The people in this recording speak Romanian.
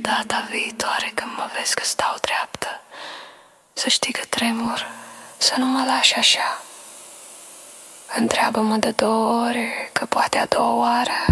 data viitoare când mă vezi că stau dreaptă, să știi că tremur, să nu mă lași așa. Întreabă-mă de 2 ori, că poate a 2-a oară